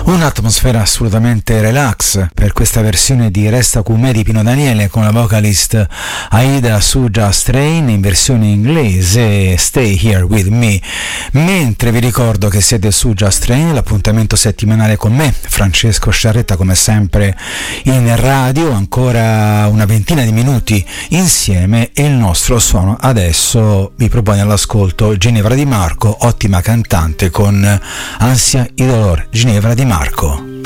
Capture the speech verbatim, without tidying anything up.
Un'atmosfera assolutamente relax per questa versione di Resta con me di Pino Daniele con la vocalist Aida Suja Strain in versione inglese Stay Here With Me. Mentre vi ricordo che siete su Just Train, l'appuntamento settimanale con me, Francesco Sciarretta, come sempre in radio, ancora una ventina di minuti insieme e il nostro suono adesso vi propone all'ascolto Ginevra Di Marco, ottima cantante con Ansia y Dolor. Ginevra Di Marco.